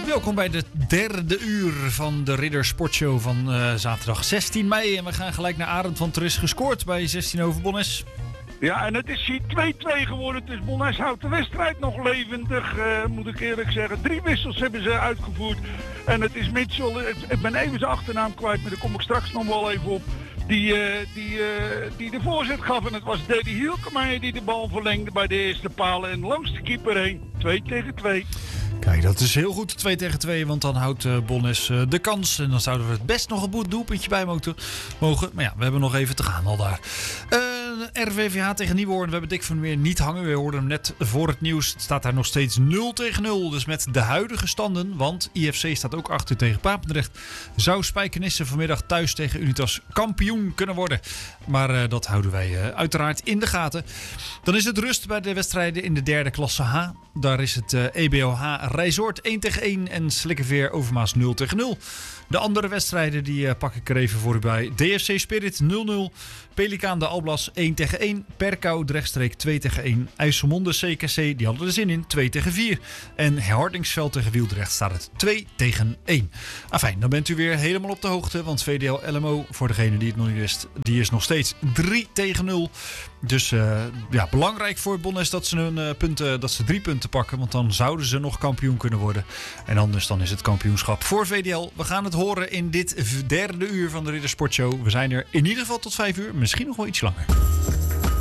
Welkom bij de derde uur van de Ridder Sportshow van zaterdag 16 mei. En we gaan gelijk naar Arend, want er is gescoord bij 16 over Bonnes. Ja, en het is hier 2-2 geworden. Dus Bonnes houdt de wedstrijd nog levendig, moet ik eerlijk zeggen. 3 wissels hebben ze uitgevoerd. En het is Mitchell, ik ben even zijn achternaam kwijt, maar daar kom ik straks nog wel even op. Die de voorzet gaf. En het was Daddy Hielkemeijer die de bal verlengde bij de eerste palen. En langs de keeper heen. 2-2. Kijk, dat is heel goed, 2-2, want dan houdt Bonnes de kans. En dan zouden we het best nog een doelpuntje bij mogen. Maar ja, we hebben nog even te gaan al daar. RVVH tegen Nieuwhoorn. We hebben Dick van Meer niet hangen. We hoorden hem net voor het nieuws. Het staat daar nog steeds 0-0. Dus met de huidige standen, want IFC staat ook achter tegen Papendrecht, zou Spijkenisse vanmiddag thuis tegen Unitas kampioen kunnen worden. Maar dat houden wij uiteraard in de gaten. Dan is het rust bij de wedstrijden in de derde klasse H. Daar is het EBOH Rijsoord 1-1 en Slikkeveer Overmaas 0-0. De andere wedstrijden die pak ik er even voor u bij. DFC Spirit 0-0. Pelikaan de Alblas 1-1. Perkou Drechtstreek 2-1. IJsselmonde CKC, die hadden er zin in, 2-4. En Hardingsveld tegen Wieldrecht staat het 2-1. Afijn, dan bent u weer helemaal op de hoogte. Want VDL LMO, voor degene die het nog niet wist, die is nog steeds 3-0. Dus ja, belangrijk voor Bonnes dat ze 3 punten pakken. Want dan zouden ze nog kampioen kunnen worden. En anders dan is het kampioenschap voor VDL. We gaan het horen in dit derde uur van de Ridder Sportshow. We zijn er in ieder geval tot 5 uur. Misschien nog wel iets langer.